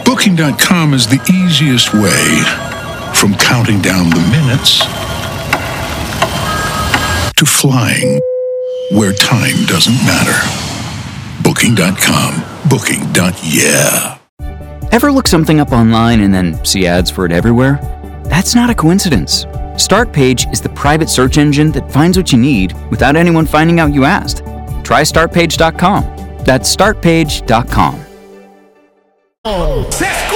Booking.com is the easiest way from counting down the minutes to flying where time doesn't matter. Booking.com. Booking.yeah. Ever look something up online and then see ads for it everywhere? That's not a coincidence. Startpage is the private search engine that finds what you need without anyone finding out you asked. Try Startpage.com. That's Startpage.com. Oh,